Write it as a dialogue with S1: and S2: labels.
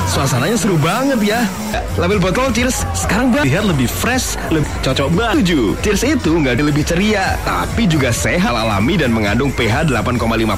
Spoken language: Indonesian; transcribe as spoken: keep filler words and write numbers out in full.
S1: suasananya seru banget ya. Label botol Cheers sekarang lihat lebih fresh, lebih cocok banget. Tujuh, Cheers itu nggak lebih ceria, tapi juga sehat, alami dan mengandung pH delapan koma lima